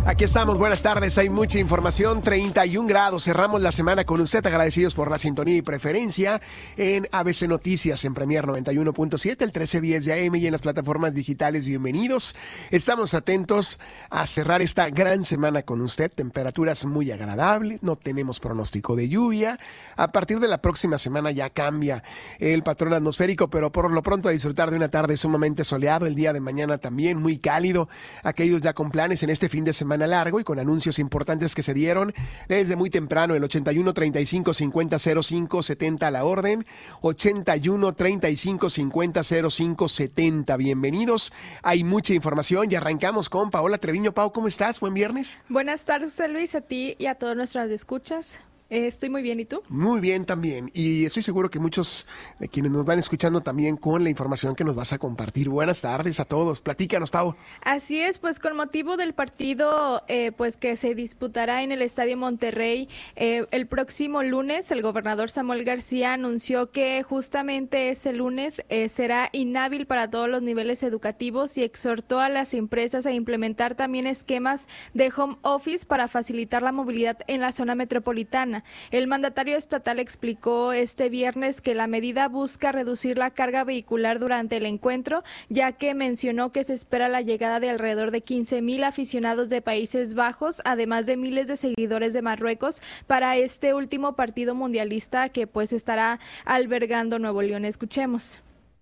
Aquí estamos, buenas tardes, hay mucha información, 31 grados, cerramos la semana con usted, agradecidos por la sintonía y preferencia en ABC Noticias, en Premier 91.7, el 1310 de AM y en las plataformas digitales, bienvenidos. Estamos atentos a cerrar esta gran semana con usted, temperaturas muy agradables, no tenemos pronóstico de lluvia, a partir de la próxima semana ya cambia el patrón atmosférico, pero por lo pronto a disfrutar de una tarde sumamente soleado, el día de mañana también muy cálido, aquellos ya con planes en este fin de semana largo y con anuncios importantes que se dieron desde muy temprano, el 81 35 50 05 70 a la orden, 81 35 50 05 70. Bienvenidos, hay mucha información y arrancamos con Paola Treviño. Pau, ¿cómo estás? Buen viernes. Buenas tardes, José Luis, a ti y a todos nuestros escuchas. Estoy muy bien, ¿y tú? Muy bien también, y estoy seguro que muchos de quienes nos van escuchando también con la información que nos vas a compartir. Buenas tardes a todos, platícanos, Pau. Así es, pues con motivo del partido pues que se disputará en el Estadio Monterrey el próximo lunes, el gobernador Samuel García anunció que justamente ese lunes será inhábil para todos los niveles educativos y exhortó a las empresas a implementar también esquemas de home office para facilitar la movilidad en la zona metropolitana. El mandatario estatal explicó este viernes que la medida busca reducir la carga vehicular durante el encuentro, ya que mencionó que se espera la llegada de alrededor de 15,000 aficionados de Países Bajos, además de miles de seguidores de Marruecos, para este último partido mundialista que pues estará albergando Nuevo León. Escuchemos.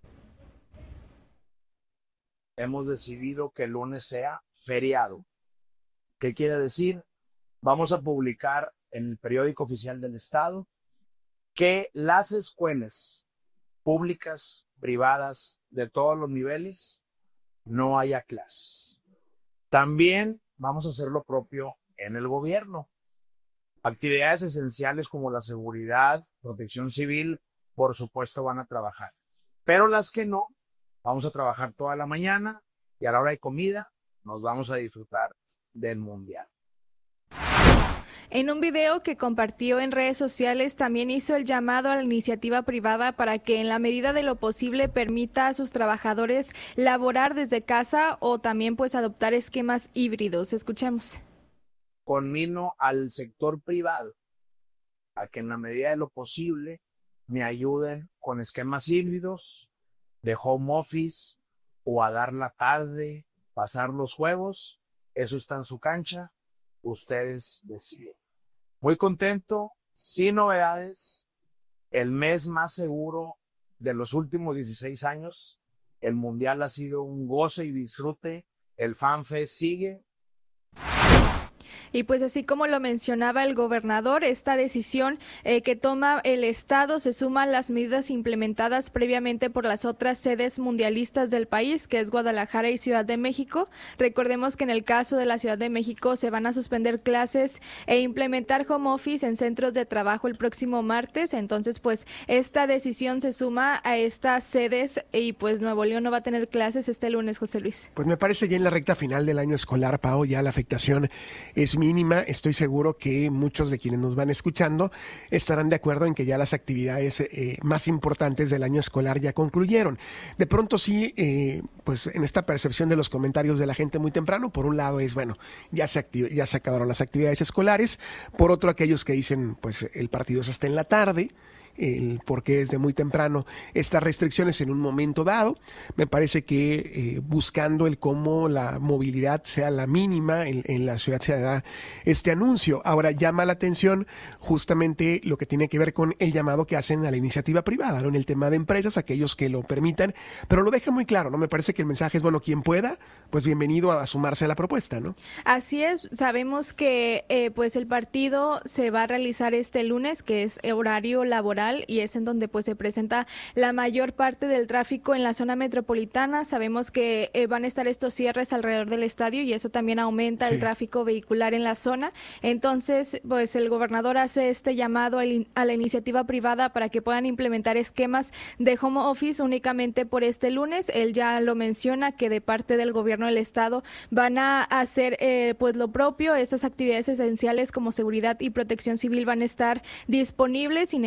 Hemos decidido que el lunes sea feriado. ¿Qué quiere decir? Vamos a publicar en el periódico oficial del Estado que las escuelas públicas, privadas, de todos los niveles, no haya clases. También vamos a hacer lo propio en el gobierno. Actividades esenciales como la seguridad, protección civil, por supuesto van a trabajar. Pero las que no, vamos a trabajar toda la mañana y a la hora de comida nos vamos a disfrutar del mundial. En un video que compartió en redes sociales también hizo el llamado a la iniciativa privada para que en la medida de lo posible permita a sus trabajadores laborar desde casa o también pues adoptar esquemas híbridos. Escuchemos. Conmino al sector privado a que en la medida de lo posible me ayuden con esquemas híbridos de home office o a dar la tarde, pasar los juegos. Eso está en su cancha. Ustedes deciden. Muy contento, sin novedades, el mes más seguro de los últimos 16 años. El mundial ha sido un goce y disfrute. El FanFest sigue. Y pues así como lo mencionaba el gobernador, esta decisión que toma el Estado se suma a las medidas implementadas previamente por las otras sedes mundialistas del país, que es Guadalajara y Ciudad de México. Recordemos que en el caso de la Ciudad de México se van a suspender clases e implementar home office en centros de trabajo el próximo martes. Entonces, pues esta decisión se suma a estas sedes y pues Nuevo León no va a tener clases este lunes, José Luis. Pues me parece ya en la recta final del año escolar, Pau, ya la afectación es mínima. Estoy seguro que muchos de quienes nos van escuchando estarán de acuerdo en que ya las actividades más importantes del año escolar ya concluyeron. De pronto sí, pues en esta percepción de los comentarios de la gente muy temprano, por un lado es, bueno, ya se acabaron las actividades escolares, por otro aquellos que dicen, pues el partido es hasta en la tarde, el por qué desde muy temprano estas restricciones en un momento dado. Me parece que buscando el cómo la movilidad sea la mínima en la ciudad se da este anuncio. Ahora llama la atención justamente lo que tiene que ver con el llamado que hacen a la iniciativa privada, ¿no? En el tema de empresas, aquellos que lo permitan, pero lo deja muy claro, ¿no? Me parece que el mensaje es, bueno, quien pueda, pues bienvenido a sumarse a la propuesta, ¿no? Así es, sabemos que pues el partido se va a realizar este lunes, que es horario laboral, y es en donde pues se presenta la mayor parte del tráfico en la zona metropolitana. Sabemos que van a estar estos cierres alrededor del estadio y eso también aumenta el tráfico vehicular en la zona. Entonces, pues el gobernador hace este llamado a la iniciativa privada para que puedan implementar esquemas de home office únicamente por este lunes. Él ya lo menciona que de parte del gobierno del estado van a hacer pues lo propio. Estas actividades esenciales como seguridad y protección civil van a estar disponibles. Sin embargo, pues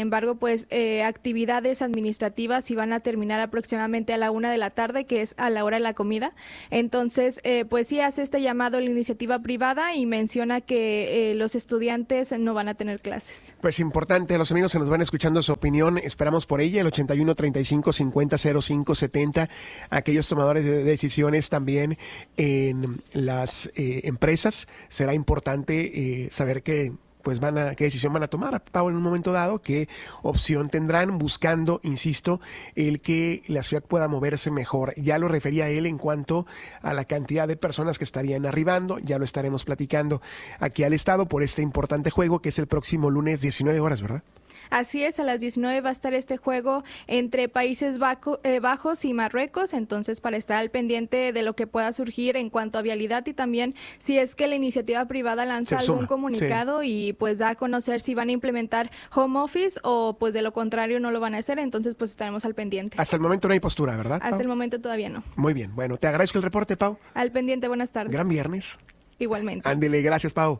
pues actividades administrativas y van a terminar aproximadamente a la 1 de la tarde, que es a la hora de la comida. Entonces, pues sí hace este llamado a la iniciativa privada y menciona que los estudiantes no van a tener clases. Pues importante, los amigos que nos van escuchando su opinión, esperamos por ella, el 81 35 50 05 70, aquellos tomadores de decisiones también en las empresas, será importante saber qué decisión van a tomar, Pau, en un momento dado, qué opción tendrán, buscando, insisto, el que la ciudad pueda moverse mejor. Ya lo refería él en cuanto a la cantidad de personas que estarían arribando, ya lo estaremos platicando aquí al estado por este importante juego que es el próximo lunes 19 horas, ¿verdad? Así es, a las 19 va a estar este juego entre Países Bajos y Marruecos, entonces para estar al pendiente de lo que pueda surgir en cuanto a vialidad y también si es que la iniciativa privada lanza algún comunicado y pues da a conocer si van a implementar home office o pues de lo contrario no lo van a hacer, entonces pues estaremos al pendiente. Hasta el momento no hay postura, ¿verdad, Pau? Hasta el momento todavía no. Muy bien, bueno, te agradezco el reporte, Pau. Al pendiente, buenas tardes. Gran viernes. Igualmente. Ándele, gracias, Pau.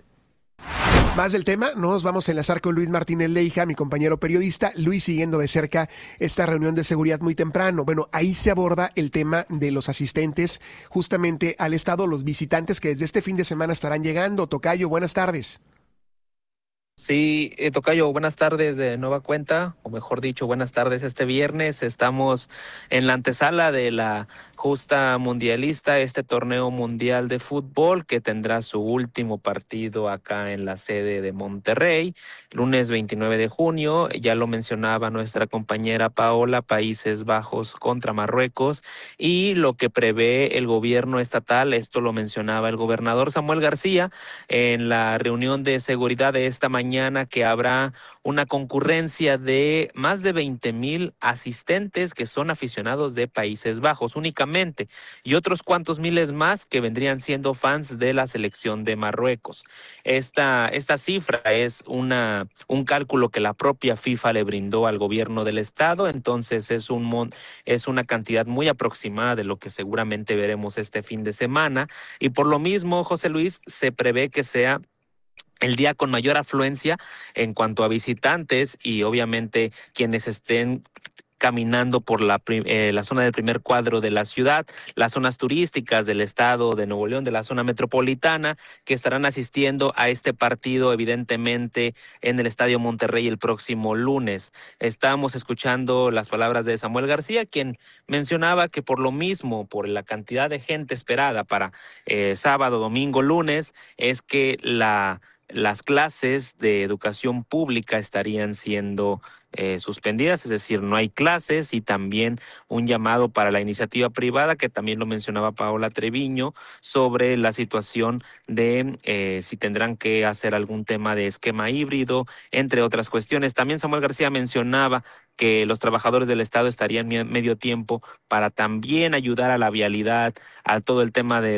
Más del tema, nos vamos a enlazar con Luis Martínez Leija, mi compañero periodista. Luis, siguiendo de cerca esta reunión de seguridad muy temprano. Bueno, ahí se aborda el tema de los asistentes justamente al estado, los visitantes que desde este fin de semana estarán llegando. Tocayo, buenas tardes. Sí, Tocayo, buenas tardes de nueva cuenta, o mejor dicho, buenas tardes. Este viernes estamos en la antesala de la justa mundialista, este torneo mundial de fútbol que tendrá su último partido acá en la sede de Monterrey, lunes 29 de junio, ya lo mencionaba nuestra compañera Paola, Países Bajos contra Marruecos, y lo que prevé el gobierno estatal, esto lo mencionaba el gobernador Samuel García en la reunión de seguridad de esta mañana, que habrá una concurrencia de más de 20,000 asistentes que son aficionados de Países Bajos únicamente, y otros cuantos miles más que vendrían siendo fans de la selección de Marruecos. Esta cifra es un cálculo que la propia FIFA le brindó al gobierno del estado, entonces es una cantidad muy aproximada de lo que seguramente veremos este fin de semana, y por lo mismo, José Luis, se prevé que sea el día con mayor afluencia en cuanto a visitantes y obviamente quienes estén caminando por la zona del primer cuadro de la ciudad, las zonas turísticas del estado de Nuevo León, de la zona metropolitana, que estarán asistiendo a este partido evidentemente en el Estadio Monterrey el próximo lunes. Estamos escuchando las palabras de Samuel García, quien mencionaba que por lo mismo, por la cantidad de gente esperada para sábado, domingo, lunes, es que las clases de educación pública estarían siendo suspendidas, es decir, no hay clases, y también un llamado para la iniciativa privada, que también lo mencionaba Paola Treviño, sobre la situación de si tendrán que hacer algún tema de esquema híbrido, entre otras cuestiones. También Samuel García mencionaba que los trabajadores del Estado estarían medio tiempo para también ayudar a la vialidad, a todo el tema de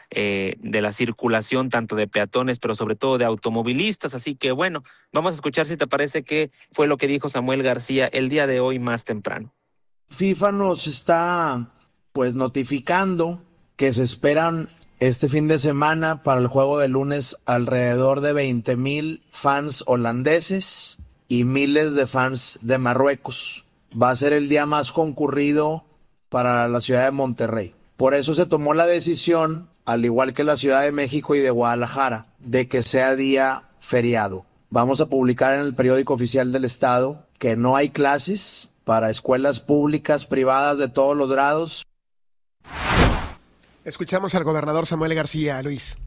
la circulación, tanto de peatones, pero sobre todo de automovilistas. Así que bueno, vamos a escuchar si te parece qué fue lo que dijo Samuel García el día de hoy más temprano. FIFA nos está notificando que se esperan este fin de semana para el juego de lunes alrededor de 20,000 fans holandeses y miles de fans de Marruecos. Va a ser el día más concurrido para la ciudad de Monterrey. Por eso se tomó la decisión, al igual que la Ciudad de México y de Guadalajara, de que sea día feriado. Vamos a publicar en el periódico oficial del estado que no hay clases para escuelas públicas, privadas de todos los grados. Escuchamos al gobernador Samuel García, Luis.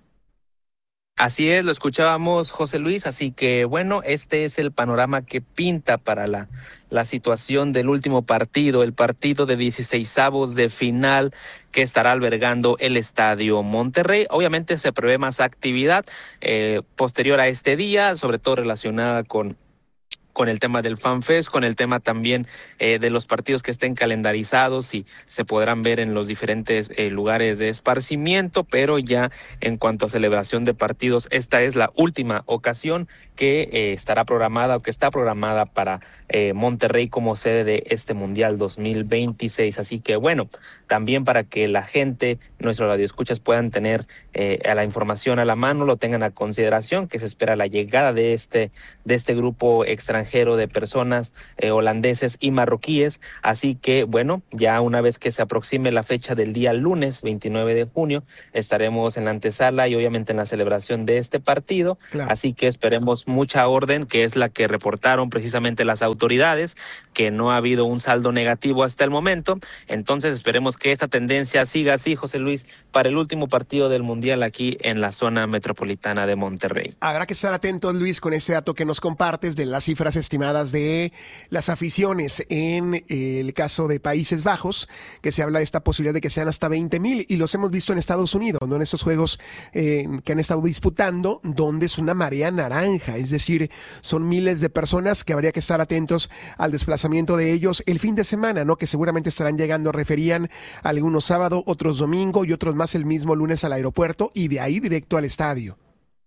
Así es, lo escuchábamos, José Luis, así que bueno, este es el panorama que pinta para la situación del último partido, el partido de 16avos de final que estará albergando el Estadio Monterrey. Obviamente se prevé más actividad posterior a este día, sobre todo relacionada con el tema del FanFest, con el tema también de los partidos que estén calendarizados y se podrán ver en los diferentes lugares de esparcimiento, pero ya en cuanto a celebración de partidos, esta es la última ocasión que estará programada o que está programada para Monterrey como sede de este Mundial 2026. Así que bueno, también para que la gente, nuestros radioescuchas, puedan tener a la información a la mano, lo tengan a consideración, que se espera la llegada de este grupo extranjero extranjero de personas holandeses y marroquíes. Así que, bueno, ya una vez que se aproxime la fecha del día lunes 29 de junio, estaremos en la antesala y obviamente en la celebración de este partido. Claro. Así que esperemos mucha orden, que es la que reportaron precisamente las autoridades, que no ha habido un saldo negativo hasta el momento. Entonces esperemos que esta tendencia siga así, José Luis, para el último partido del Mundial aquí en la zona metropolitana de Monterrey. Habrá que estar atentos, Luis, con ese dato que nos compartes de las cifras estimadas de las aficiones en el caso de Países Bajos, que se habla de esta posibilidad de que sean hasta 20,000, y los hemos visto en Estados Unidos, ¿no? En estos juegos que han estado disputando, donde es una marea naranja, es decir, son miles de personas que habría que estar atentos al desplazamiento de ellos el fin de semana, ¿no? Que seguramente estarán llegando, referían algunos sábado, otros domingo y otros más el mismo lunes al aeropuerto y de ahí directo al estadio.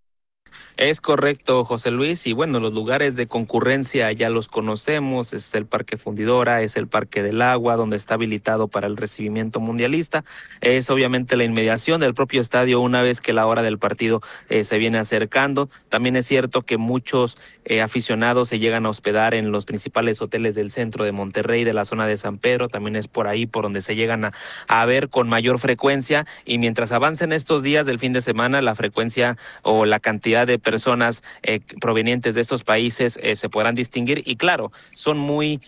Es correcto, José Luis, y bueno, los lugares de concurrencia ya los conocemos, es el Parque Fundidora, es el Parque del Agua, donde está habilitado para el recibimiento mundialista, es obviamente la inmediación del propio estadio una vez que la hora del partido se viene acercando. También es cierto que muchos aficionados se llegan a hospedar en los principales hoteles del centro de Monterrey, de la zona de San Pedro, también es por ahí por donde se llegan a ver con mayor frecuencia, y mientras avancen estos días del fin de semana, la frecuencia o la cantidad de personas provenientes de estos países se podrán distinguir, y claro, son muy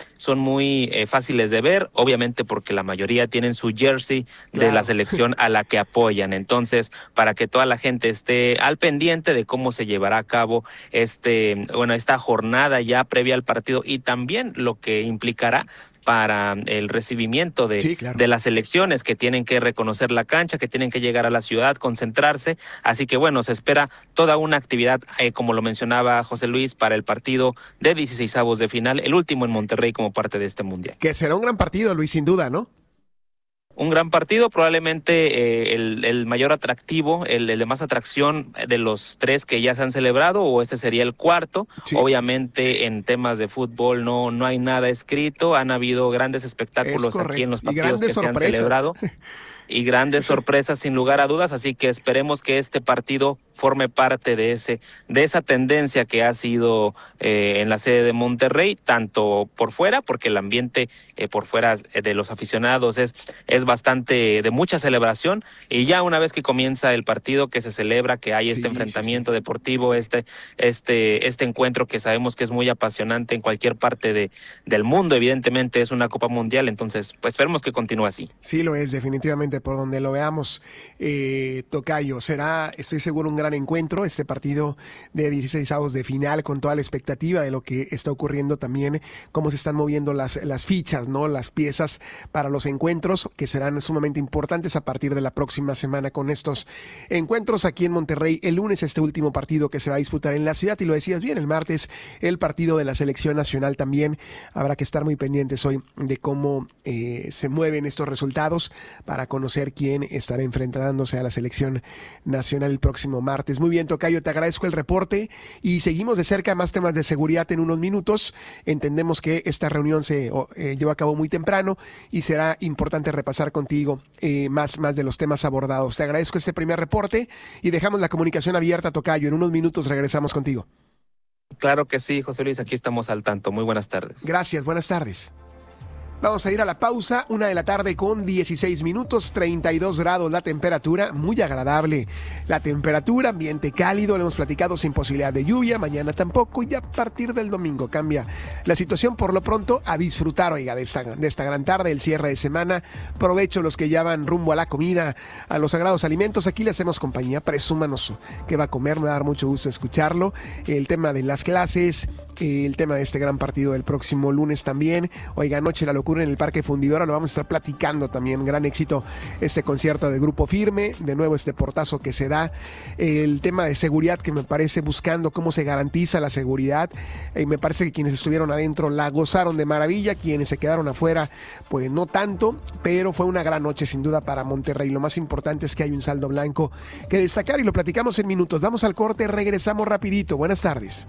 fáciles de ver, obviamente porque la mayoría tienen su jersey de la selección a la que apoyan. Entonces, para que toda la gente esté al pendiente de cómo se llevará a cabo esta jornada ya previa al partido, y también lo que implicará para el recibimiento de las elecciones, que tienen que reconocer la cancha, que tienen que llegar a la ciudad, concentrarse. Así que bueno, se espera toda una actividad, como lo mencionaba José Luis, para el partido de 16avos de final, el último en Monterrey como parte de este mundial. Que será un gran partido, Luis, sin duda, ¿no? Un gran partido, probablemente el mayor atractivo, el de más atracción de los tres que ya se han celebrado, o este sería el cuarto. Sí. Obviamente en temas de fútbol no hay nada escrito, han habido grandes espectáculos aquí en los partidos que se han celebrado. Y grandes sorpresas sin lugar a dudas, así que esperemos que este partido forme parte de esa tendencia que ha sido en la sede de Monterrey, tanto por fuera, porque el ambiente por fuera de los aficionados es bastante de mucha celebración, y ya una vez que comienza el partido, que se celebra, que hay este enfrentamiento deportivo, este encuentro que sabemos que es muy apasionante en cualquier parte del mundo, evidentemente es una Copa Mundial, entonces pues esperemos que continúe así. Sí, lo es, definitivamente, por donde lo veamos. Tocayo, será, estoy seguro, un gran encuentro, este partido de 16avos de final, con toda la expectativa de lo que está ocurriendo también, cómo se están moviendo las fichas, ¿no? Las piezas para los encuentros, que serán sumamente importantes a partir de la próxima semana con estos encuentros aquí en Monterrey. El lunes este último partido que se va a disputar en la ciudad, y lo decías bien, el martes el partido de la selección nacional también. Habrá que estar muy pendientes hoy de cómo se mueven estos resultados para conocer quién estará enfrentándose a la selección nacional el próximo martes. Muy bien, Tocayo, te agradezco el reporte y seguimos de cerca más temas de seguridad en unos minutos. Entendemos que esta reunión se llevó a cabo muy temprano y será importante repasar contigo más de los temas abordados. Te agradezco este primer reporte y dejamos la comunicación abierta, Tocayo. En unos minutos regresamos contigo. Claro que sí, José Luis, aquí estamos al tanto. Muy buenas tardes. Gracias, buenas tardes. Vamos a ir a la pausa, 1:00 con 16 minutos, 32 grados la temperatura, muy agradable la temperatura, ambiente cálido, lo hemos platicado, sin posibilidad de lluvia, mañana tampoco, y ya a partir del domingo cambia la situación. Por lo pronto, a disfrutar, oiga, de esta gran tarde, el cierre de semana. Provecho los que ya van rumbo a la comida, a los sagrados alimentos. Aquí le hacemos compañía, presúmanos qué va a comer, me va a dar mucho gusto escucharlo. El tema de las clases, el tema de este gran partido del próximo lunes también. Oiga, anoche la locura en el Parque Fundidora, lo vamos a estar platicando también. Gran éxito este concierto de Grupo Firme, de nuevo este portazo que se da. El tema de seguridad, que me parece, buscando cómo se garantiza la seguridad, me parece que quienes estuvieron adentro la gozaron de maravilla, quienes se quedaron afuera pues no tanto, pero fue una gran noche sin duda para Monterrey. Lo más importante es que hay un saldo blanco que destacar y lo platicamos en minutos. Vamos al corte, regresamos rapidito. Buenas tardes.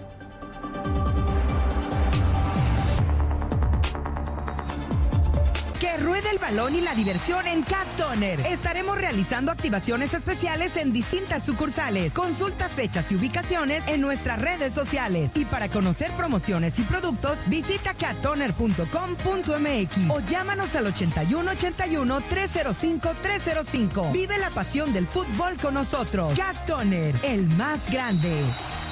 balón y la diversión en Cat Toner. Estaremos realizando activaciones especiales en distintas sucursales. Consulta fechas y ubicaciones en nuestras redes sociales. Y para conocer promociones y productos, visita cattoner.com.mx o llámanos al 8181-305-305. Vive la pasión del fútbol con nosotros. Cat Toner, el más grande.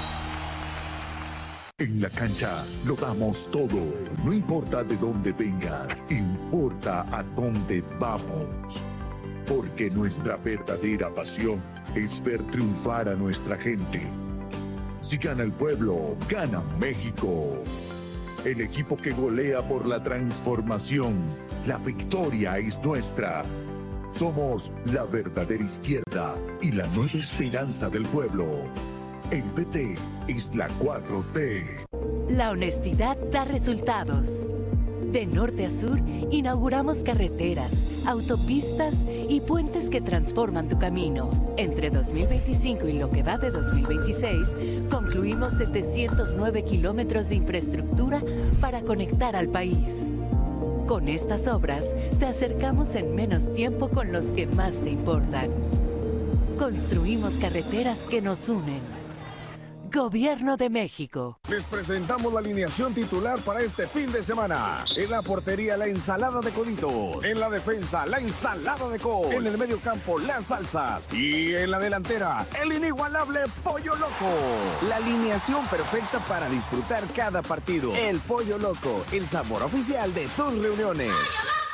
En la cancha lo damos todo. No importa de dónde vengas, importa a dónde vamos. Porque nuestra verdadera pasión es ver triunfar a nuestra gente. Si gana el pueblo, gana México. El equipo que golea por la transformación. La victoria es nuestra. Somos la verdadera izquierda y la nueva esperanza del pueblo. El PT es la 4T. La honestidad da resultados. De norte a sur, inauguramos carreteras, autopistas y puentes que transforman tu camino. Entre 2025 y lo que va de 2026, concluimos 709 kilómetros de infraestructura para conectar al país. Con estas obras, te acercamos en menos tiempo con los que más te importan. Construimos carreteras que nos unen. Gobierno de México. Les presentamos la alineación titular para este fin de semana. En la portería, la ensalada de Codito. En la defensa, la ensalada de Col. En el medio campo, la salsa. Y en la delantera, el inigualable Pollo Loco. La alineación perfecta para disfrutar cada partido. El Pollo Loco, el sabor oficial de tus reuniones.